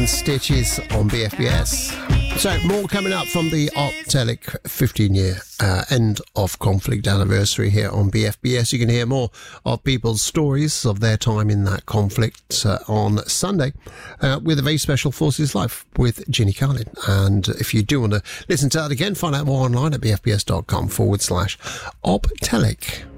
and Stitches on BFBS. So, more coming up from the Optelic 15-year end of conflict anniversary here on BFBS. You can hear more of people's stories of their time in that conflict on Sunday with a very special Forces Life with Ginny Carlin. And if you do want to listen to that again, find out more online at bfbs.com/Optelic.